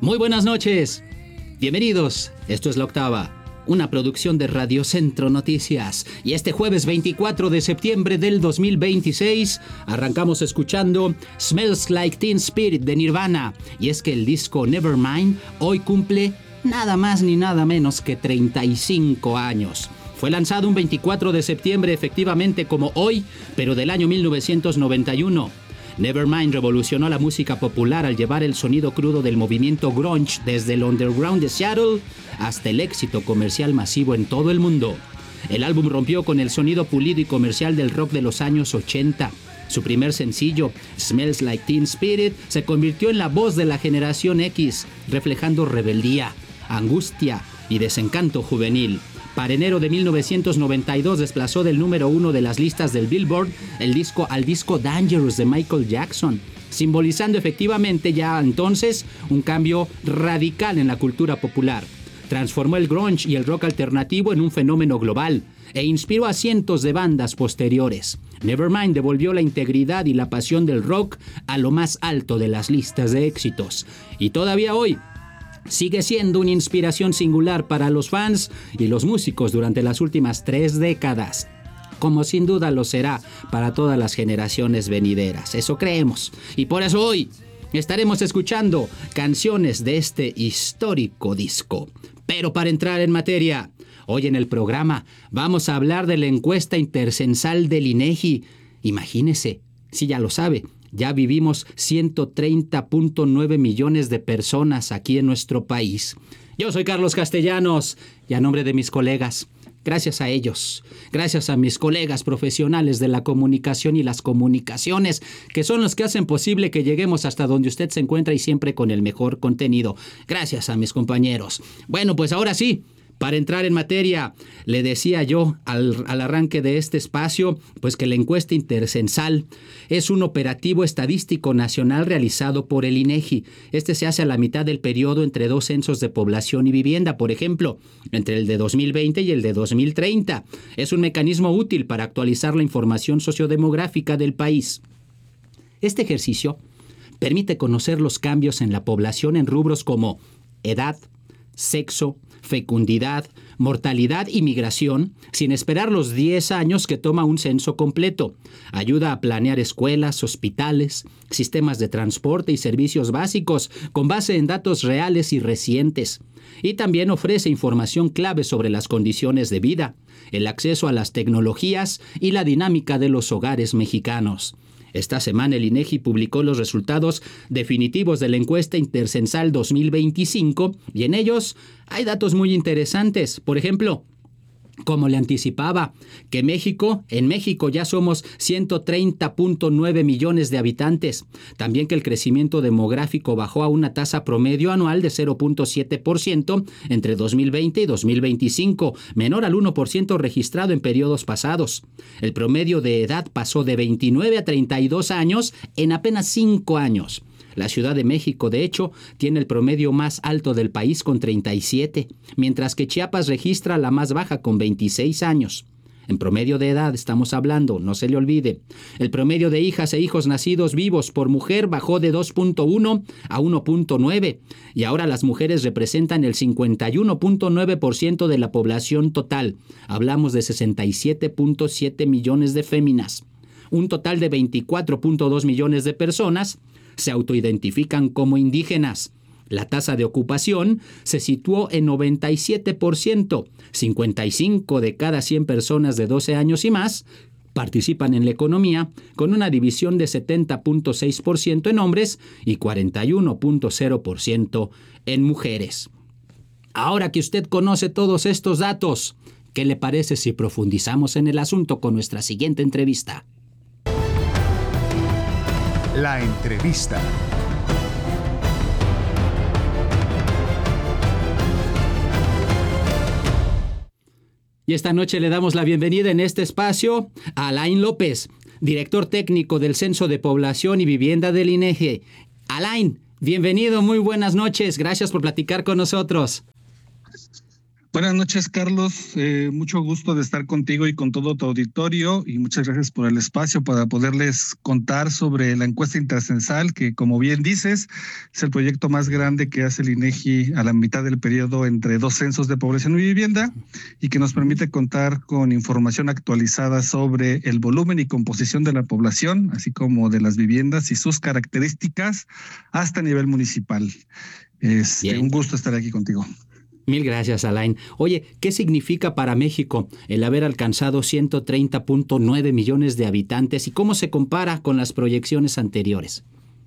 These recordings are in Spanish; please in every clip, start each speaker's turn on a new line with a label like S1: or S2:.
S1: Muy buenas noches. Bienvenidos. Esto es La Octava, una producción de Radio Centro Noticias. Y este jueves 24 de septiembre del 2026 arrancamos escuchando Smells Like Teen Spirit de Nirvana. Y es que el disco Nevermind hoy cumple nada más ni nada menos que 35 años. Fue lanzado un 24 de septiembre efectivamente como hoy, pero del año 1991. Nevermind revolucionó la música popular al llevar el sonido crudo del movimiento grunge desde el underground de Seattle hasta el éxito comercial masivo en todo el mundo. El álbum rompió con el sonido pulido y comercial del rock de los años 80. Su primer sencillo, Smells Like Teen Spirit, se convirtió en la voz de la generación X, reflejando rebeldía, angustia y desencanto juvenil. Para enero de 1992 desplazó del número 1 de las listas del Billboard al disco Dangerous de Michael Jackson, simbolizando efectivamente ya entonces un cambio radical en la cultura popular. Transformó el grunge y el rock alternativo en un fenómeno global e inspiró a cientos de bandas posteriores. Nevermind devolvió la integridad y la pasión del rock a lo más alto de las listas de éxitos. Y todavía hoy sigue siendo una inspiración singular para los fans y los músicos durante las últimas 3 décadas, como sin duda lo será para todas las generaciones venideras. Eso creemos. Y por eso hoy estaremos escuchando canciones de este histórico disco. Pero para entrar en materia, hoy en el programa vamos a hablar de la encuesta intercensal del INEGI. Imagínese, si ya lo sabe, ya vivimos 130.9 millones de personas aquí en nuestro país. Yo soy Carlos Castellanos y a nombre de mis colegas, gracias a ellos, gracias a mis colegas profesionales de la comunicación y las comunicaciones, que son los que hacen posible que lleguemos hasta donde usted se encuentra y siempre con el mejor contenido. Gracias a mis compañeros. Bueno, pues ahora sí, para entrar en materia, le decía yo al arranque de este espacio, pues que la encuesta intercensal es un operativo estadístico nacional realizado por el INEGI. Este se hace a la mitad del periodo entre 2 censos de población y vivienda, por ejemplo, entre el de 2020 y el de 2030. Es un mecanismo útil para actualizar la información sociodemográfica del país. Este ejercicio permite conocer los cambios en la población en rubros como edad, sexo, fecundidad, mortalidad y migración, sin esperar los 10 años que toma un censo completo. Ayuda a planear escuelas, hospitales, sistemas de transporte y servicios básicos con base en datos reales y recientes. Y también ofrece información clave sobre las condiciones de vida, el acceso a las tecnologías y la dinámica de los hogares mexicanos. Esta semana el INEGI publicó los resultados definitivos de la encuesta intercensal 2025 y en ellos hay datos muy interesantes. Por ejemplo, como le anticipaba, que en México ya somos 130.9 millones de habitantes. También que el crecimiento demográfico bajó a una tasa promedio anual de 0.7% entre 2020 y 2025, menor al 1% registrado en periodos pasados. El promedio de edad pasó de 29 a 32 años en apenas 5 años. La Ciudad de México, de hecho, tiene el promedio más alto del país con 37, mientras que Chiapas registra la más baja con 26 años. En promedio de edad estamos hablando, no se le olvide. El promedio de hijas e hijos nacidos vivos por mujer bajó de 2.1 a 1.9 y ahora las mujeres representan el 51.9% de la población total. Hablamos de 67.7 millones de féminas. Un total de 24.2 millones de personas se autoidentifican como indígenas. La tasa de ocupación se situó en 97%. 55 de cada 100 personas de 12 años y más participan en la economía, con una división de 70.6% en hombres y 41.0% en mujeres. Ahora que usted conoce todos estos datos, ¿qué le parece si profundizamos en el asunto con nuestra siguiente entrevista?
S2: La entrevista.
S1: Y esta noche le damos la bienvenida en este espacio a Alain López, director técnico del Censo de Población y Vivienda del INEGI. Alain, bienvenido, muy buenas noches, gracias por platicar con nosotros.
S3: Buenas noches, Carlos. Mucho gusto de estar contigo y con todo tu auditorio, y muchas gracias por el espacio para poderles contar sobre la encuesta intercensal, que, como bien dices, es el proyecto más grande que hace el INEGI a la mitad del periodo entre dos censos de población y vivienda, y que nos permite contar con información actualizada sobre el volumen y composición de la población, así como de las viviendas y sus características hasta nivel municipal. Un gusto estar aquí contigo.
S1: Mil gracias, Alain. Oye, ¿qué significa para México el haber alcanzado 130.9 millones de habitantes y cómo se compara con las proyecciones anteriores?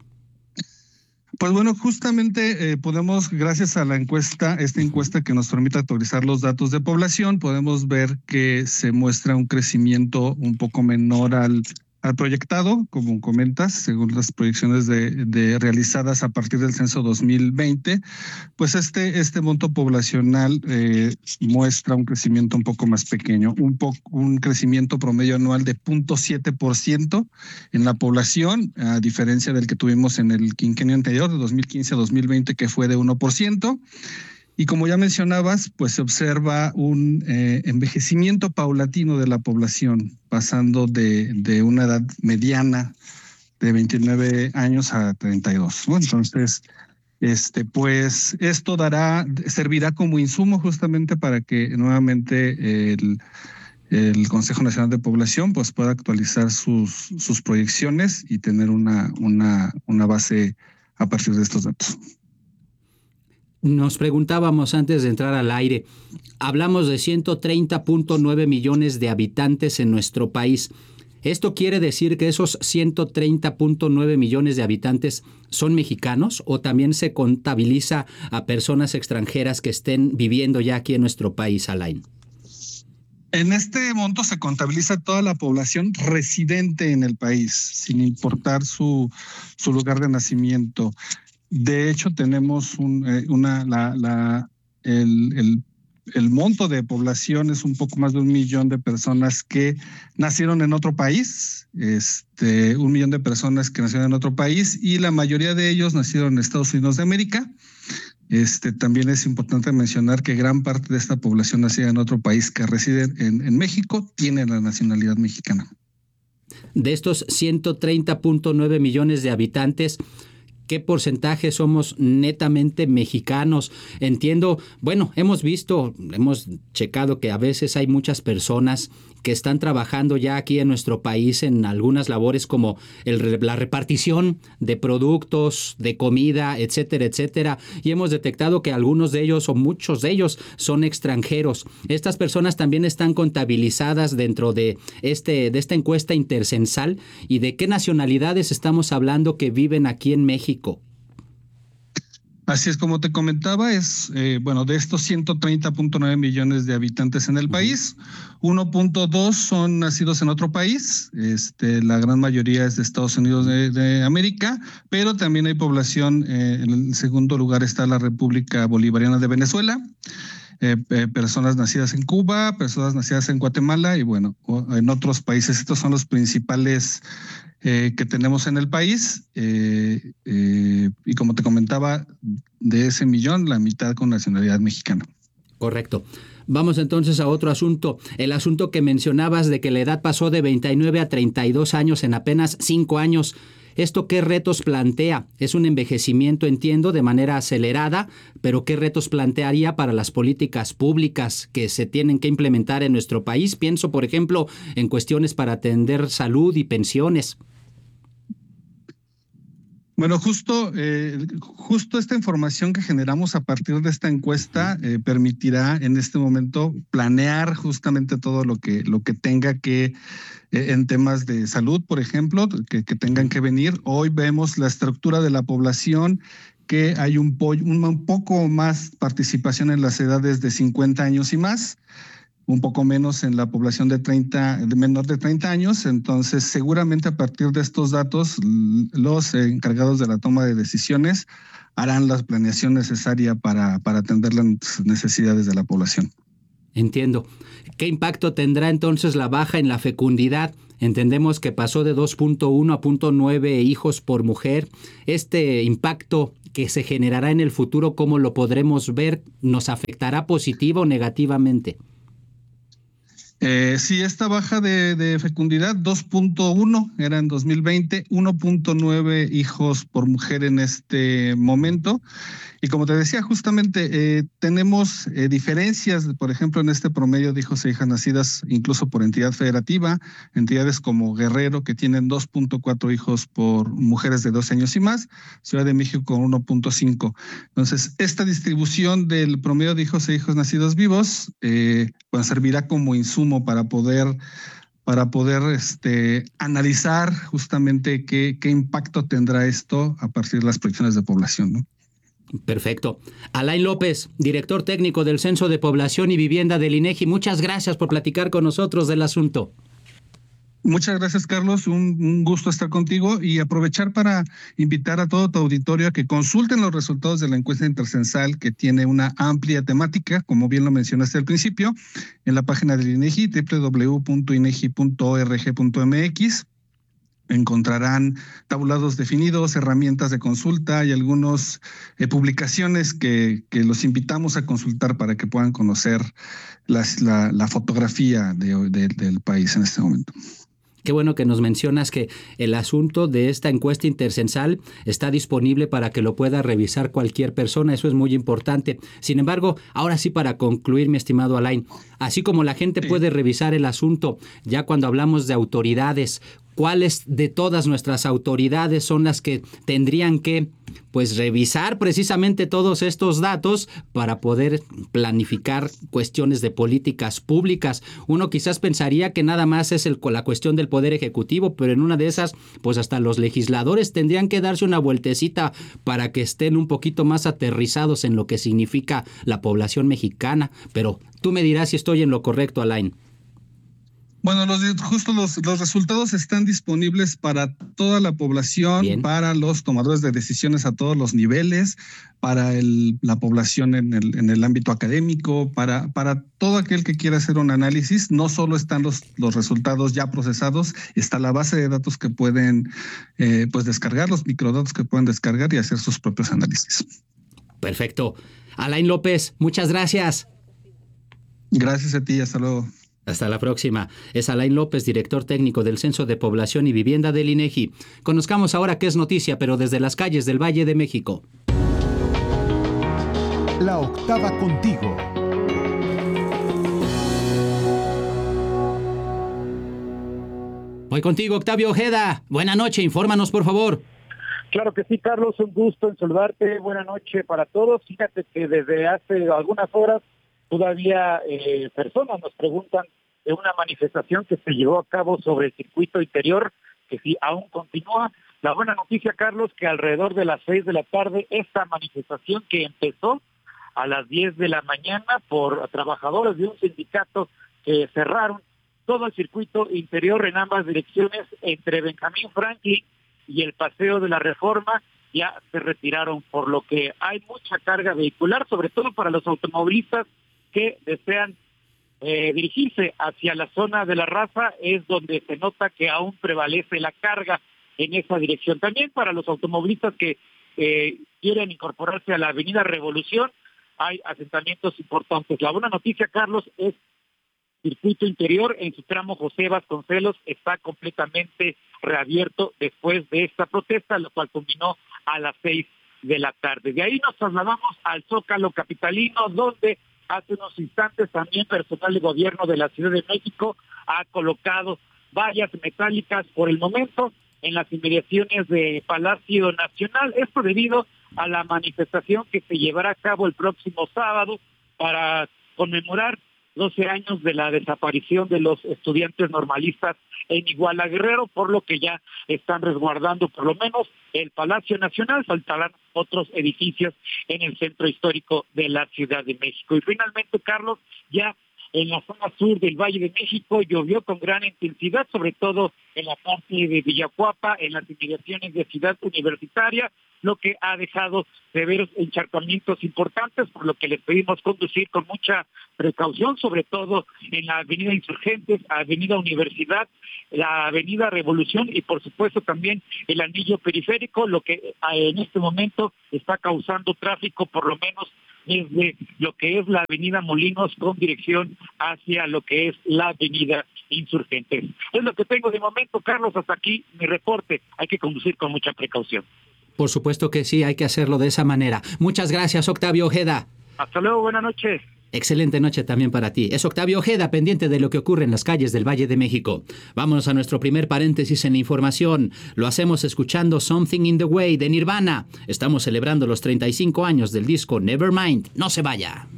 S3: Pues bueno, justamente podemos, gracias a la encuesta, esta encuesta que nos permite actualizar los datos de población, podemos ver que se muestra un crecimiento un poco menor al proyectado, como comentas, según las proyecciones de realizadas a partir del censo 2020, pues este monto poblacional muestra un crecimiento un poco más pequeño, un crecimiento promedio anual de 0.7% en la población, a diferencia del que tuvimos en el quinquenio anterior, de 2015 a 2020, que fue de 1%. Y como ya mencionabas, pues se observa un envejecimiento paulatino de la población, pasando de una edad mediana de 29 años a 32. Bueno, entonces, pues esto servirá como insumo justamente para que nuevamente el Consejo Nacional de Población pues pueda actualizar sus proyecciones y tener una base a partir de estos datos.
S1: Nos preguntábamos antes de entrar al aire, hablamos de 130.9 millones de habitantes en nuestro país. ¿Esto quiere decir que esos 130.9 millones de habitantes son mexicanos o también se contabiliza a personas extranjeras que estén viviendo ya aquí en nuestro país, Alain?
S3: En este monto se contabiliza toda la población residente en el país, sin importar su lugar de nacimiento. De hecho, tenemos el monto de población es un poco más de 1 millón de personas que nacieron en otro país, 1 millón de personas que nacieron en otro país, y la mayoría de ellos nacieron en Estados Unidos de América. También es importante mencionar que gran parte de esta población nacida en otro país que reside en México tiene la nacionalidad mexicana.
S1: De estos 130.9 millones de habitantes, ¿qué porcentaje somos netamente mexicanos? Entiendo, bueno, hemos checado que a veces hay muchas personas que están trabajando ya aquí en nuestro país en algunas labores como la repartición de productos, de comida, etcétera, etcétera. Y hemos detectado que algunos de ellos o muchos de ellos son extranjeros. Estas personas también están contabilizadas dentro de esta encuesta intercensal. ¿Y de qué nacionalidades estamos hablando que viven aquí en México?
S3: Así es, como te comentaba, de estos 130.9 millones de habitantes en el país, 1.2 son nacidos en otro país, la gran mayoría es de Estados Unidos de América, pero también hay población, en el segundo lugar está la República Bolivariana de Venezuela, personas nacidas en Cuba, personas nacidas en Guatemala y bueno, en otros países. Estos son los principales que tenemos en el país, y como te comentaba, de ese millón, la mitad con nacionalidad mexicana.
S1: Correcto. Vamos entonces a otro asunto. El asunto que mencionabas de que la edad pasó de 29 a 32 años en apenas 5 años. ¿Esto qué retos plantea? Es un envejecimiento, entiendo, de manera acelerada, pero ¿qué retos plantearía para las políticas públicas que se tienen que implementar en nuestro país? Pienso, por ejemplo, en cuestiones para atender salud y pensiones.
S3: Bueno, justo esta información que generamos a partir de esta encuesta permitirá en este momento planear justamente todo lo que tenga que, en temas de salud, por ejemplo, que tengan que venir. Hoy vemos la estructura de la población, que hay un poco más participación en las edades de 50 años y más, un poco menos en la población de menor de 30 años. Entonces, seguramente a partir de estos datos, los encargados de la toma de decisiones harán la planeación necesaria para atender las necesidades de la población.
S1: Entiendo. ¿Qué impacto tendrá entonces la baja en la fecundidad? Entendemos que pasó de 2.1 a 0.9 hijos por mujer. Este impacto que se generará en el futuro, ¿cómo lo podremos ver? ¿Nos afectará positiva o negativamente?
S3: Sí, esta baja de fecundidad, 2.1 era en 2020, 1.9 hijos por mujer en este momento. Y como te decía, justamente tenemos diferencias, por ejemplo, en este promedio de hijos e hijas nacidas incluso por entidad federativa, entidades como Guerrero, que tienen 2.4 hijos por mujeres de 12 años y más, Ciudad de México con 1.5. Entonces, esta distribución del promedio de hijos e hijos nacidos vivos pues servirá como insumo para poder analizar justamente qué impacto tendrá esto a partir de las proyecciones de población, ¿no?
S1: Perfecto. Alain López, director técnico del Censo de Población y Vivienda del INEGI, muchas gracias por platicar con nosotros del asunto.
S3: Muchas gracias, Carlos. Un gusto estar contigo y aprovechar para invitar a todo tu auditorio a que consulten los resultados de la encuesta intercensal, que tiene una amplia temática, como bien lo mencionaste al principio, en la página del INEGI, www.inegi.org.mx. Encontrarán tabulados definidos, herramientas de consulta y algunas publicaciones que los invitamos a consultar para que puedan conocer la fotografía del país en este momento.
S1: Qué bueno que nos mencionas que el asunto de esta encuesta intercensal está disponible para que lo pueda revisar cualquier persona. Eso es muy importante. Sin embargo, ahora sí, para concluir, mi estimado Alain, así como la gente puede revisar el asunto, ya cuando hablamos de autoridades, ¿cuáles de todas nuestras autoridades son las que tendrían que revisar precisamente todos estos datos para poder planificar cuestiones de políticas públicas? Uno quizás pensaría que nada más es la cuestión del Poder Ejecutivo, pero en una de esas, pues hasta los legisladores tendrían que darse una vueltecita para que estén un poquito más aterrizados en lo que significa la población mexicana. Pero tú me dirás si estoy en lo correcto, Alain.
S3: Bueno, los resultados están disponibles para toda la población, bien, para los tomadores de decisiones a todos los niveles, para la población en el ámbito académico, para todo aquel que quiera hacer un análisis. No solo están los resultados ya procesados, está la base de datos que pueden descargar, los microdatos que pueden descargar y hacer sus propios análisis.
S1: Perfecto. Alain López, muchas gracias.
S3: Gracias a ti, hasta luego.
S1: Hasta la próxima. Es Alain López, director técnico del Censo de Población y Vivienda del INEGI. Conozcamos ahora qué es noticia, pero desde las calles del Valle de México.
S2: La octava contigo.
S1: Voy contigo, Octavio Ojeda. Buena noche, infórmanos, por favor.
S4: Claro que sí, Carlos, un gusto en saludarte. Buena noche para todos. Fíjate que desde hace algunas horas todavía personas nos preguntan de una manifestación que se llevó a cabo sobre el circuito interior, que sí aún continúa. La buena noticia, Carlos, que alrededor de las 6 de la tarde, esta manifestación que empezó a las 10 de la mañana por trabajadores de un sindicato que cerraron todo el circuito interior en ambas direcciones entre Benjamín Franklin y el Paseo de la Reforma, ya se retiraron, por lo que hay mucha carga vehicular, sobre todo para los automovilistas que desean dirigirse hacia la zona de la Raza, es donde se nota que aún prevalece la carga en esa dirección. También para los automovilistas que quieren incorporarse a la Avenida Revolución, hay asentamientos importantes. La buena noticia, Carlos, es circuito interior en su tramo José Vasconcelos está completamente reabierto después de esta protesta, lo cual culminó a las 6 de la tarde. De ahí nos trasladamos al Zócalo capitalino, donde hace unos instantes también personal de gobierno de la Ciudad de México ha colocado vallas metálicas por el momento en las inmediaciones de Palacio Nacional. Esto debido a la manifestación que se llevará a cabo el próximo sábado para conmemorar 12 años de la desaparición de los estudiantes normalistas en Iguala Guerrero, por lo que ya están resguardando por lo menos el Palacio Nacional. Faltarán otros edificios en el centro histórico de la Ciudad de México. Y finalmente, Carlos, ya en la zona sur del Valle de México llovió con gran intensidad, sobre todo en la parte de Villacuapa, en las inmediaciones de Ciudad Universitaria, lo que ha dejado severos encharcamientos importantes, por lo que les pedimos conducir con mucha precaución, sobre todo en la avenida Insurgentes, avenida Universidad, la avenida Revolución y por supuesto también el anillo periférico, lo que en este momento está causando tráfico por lo menos desde lo que es la avenida Molinos con dirección hacia lo que es la avenida Insurgentes. Es lo que tengo de momento, Carlos, hasta aquí mi reporte. Hay que conducir con mucha precaución.
S1: Por supuesto que sí, hay que hacerlo de esa manera. Muchas gracias, Octavio Ojeda.
S4: Hasta luego, buenas noches.
S1: Excelente noche también para ti. Es Octavio Ojeda, pendiente de lo que ocurre en las calles del Valle de México. Vámonos a nuestro primer paréntesis en la información. Lo hacemos escuchando Something in the Way de Nirvana. Estamos celebrando los 35 años del disco Nevermind. No se vaya.